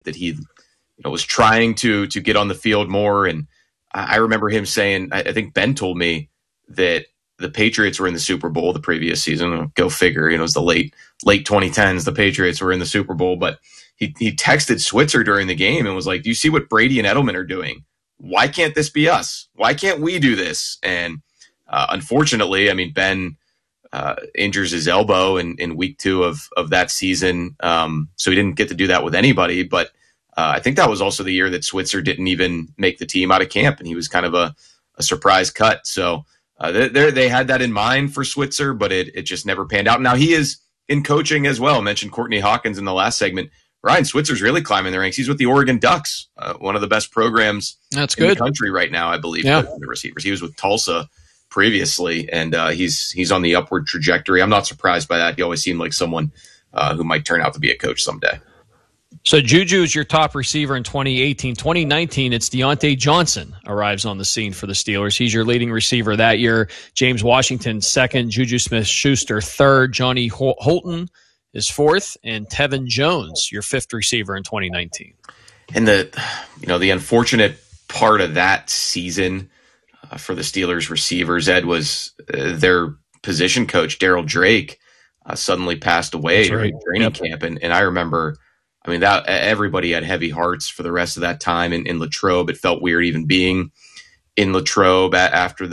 that he was trying to get on the field more. And I remember him saying, I think Ben told me that the Patriots were in the Super Bowl the previous season. Go figure. It was the late 2010s. The Patriots were in the Super Bowl, but he texted Switzer during the game and was like, "Do you see what Brady and Edelman are doing? Why can't this be us? Why can't we do this?" And unfortunately, I mean, Ben injures his elbow in week 2 of that season, so he didn't get to do that with anybody. But I think that was also the year that Switzer didn't even make the team out of camp, and he was kind of a surprise cut. So they had that in mind for Switzer, but it just never panned out. Now he is in coaching as well. I mentioned Courtney Hawkins in the last segment. Ryan Switzer's really climbing the ranks. He's with the Oregon Ducks, one of the best programs in the country right now, I believe. Yeah. The receivers. He was with Tulsa previously, and he's on the upward trajectory. I'm not surprised by that. He always seemed like someone who might turn out to be a coach someday. So Juju is your top receiver in 2018. 2019, it's Deontay Johnson arrives on the scene for the Steelers. He's your leading receiver that year. James Washington, second. Juju Smith-Schuster, third. Johnny Holton is fourth. And Tevin Jones, your fifth receiver in 2019. And the unfortunate part of that season for the Steelers receivers, Ed, was their position coach, Daryl Drake, suddenly passed away during training camp. And I remember, I mean, that everybody had heavy hearts for the rest of that time in Latrobe. It felt weird even being in Latrobe after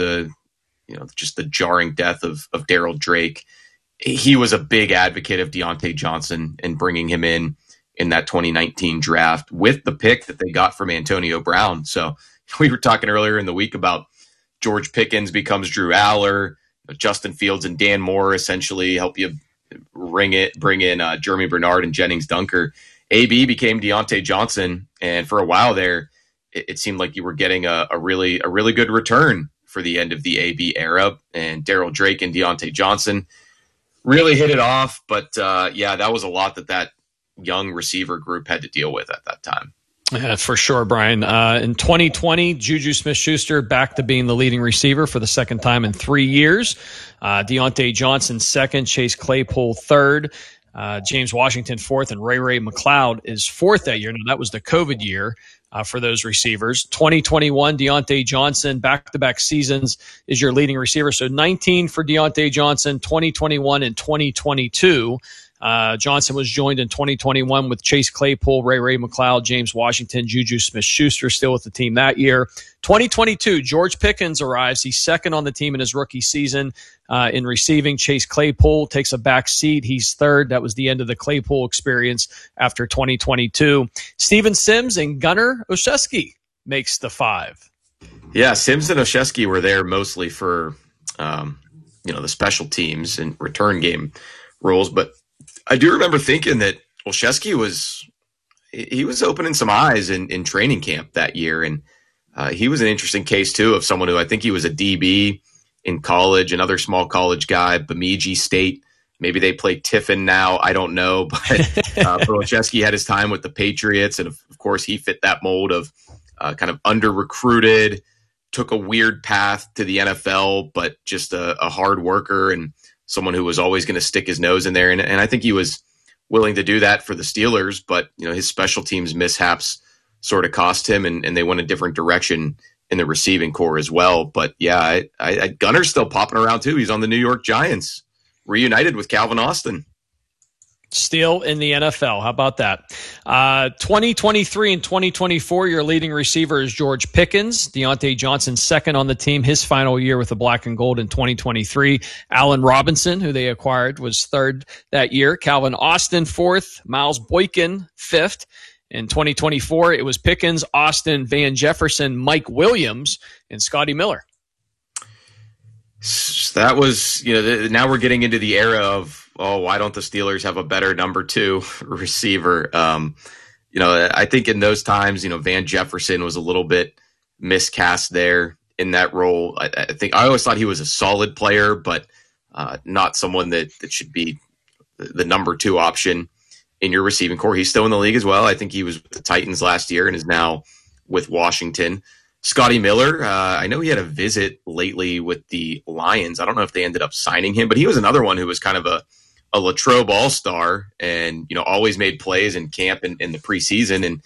just the jarring death of Daryl Drake. He was a big advocate of Deontay Johnson and bringing him in that 2019 draft with the pick that they got from Antonio Brown. So we were talking earlier in the week about George Pickens becomes Drew Aller, Justin Fields and Dan Moore essentially help you bring in Jeremy Bernard and Jennings Dunker. AB became Deontay Johnson, and for a while there, it seemed like you were getting a really good return for the end of the AB era. And Daryl Drake and Deontay Johnson really hit it off. But that was a lot that young receiver group had to deal with at that time. Yeah, for sure, Brian. In 2020, Juju Smith-Schuster back to being the leading receiver for the second time in 3 years. Deontay Johnson second, Chase Claypool third, James Washington fourth, and Ray McLeod is fourth that year. Now, that was the COVID year for those receivers. 2021, Deontay Johnson, back-to-back seasons, is your leading receiver. So 19 for Deontay Johnson, 2021 and 2022. Johnson was joined in 2021 with Chase Claypool, Ray McLeod, James Washington, Juju Smith-Schuster still with the team that year. 2022, George Pickens arrives. He's second on the team in his rookie season in receiving. Chase Claypool takes a back seat. He's third. That was the end of the Claypool experience after 2022. Steven Sims and Gunnar Olszewski makes the five. Yeah, Sims and Olszewski were there mostly for the special teams and return game roles, but I do remember thinking that Olszewski was opening some eyes in training camp that year. And he was an interesting case, too, of someone who I think he was a DB in college, another small college guy, Bemidji State. Maybe they play Tiffin now. I don't know. But Olszewski had his time with the Patriots. And, of course, he fit that mold of kind of under-recruited, took a weird path to the NFL, but just a hard worker and someone who was always going to stick his nose in there. And I think he was willing to do that for the Steelers, but his special teams mishaps sort of cost him, and they went a different direction in the receiving core as well. But yeah, Gunnar's still popping around too. He's on the New York Giants, reunited with Calvin Austin. Still in the NFL. How about that? 2023 and 2024, your leading receiver is George Pickens. Deontay Johnson second on the team, his final year with the black and gold in 2023. Allen Robinson, who they acquired, was third that year. Calvin Austin fourth. Miles Boykin fifth. In 2024, it was Pickens, Austin, Van Jefferson, Mike Williams, and Scotty Miller. So that was, now we're getting into the era of, why don't the Steelers have a better number two receiver? I think in those times, Van Jefferson was a little bit miscast there in that role. I always thought he was a solid player, but not someone that should be the number two option in your receiving core. He's still in the league as well. I think he was with the Titans last year and is now with Washington. Scotty Miller, I know he had a visit lately with the Lions. I don't know if they ended up signing him, but he was another one who was kind of a a Latrobe All-Star and, always made plays in camp and in the preseason. And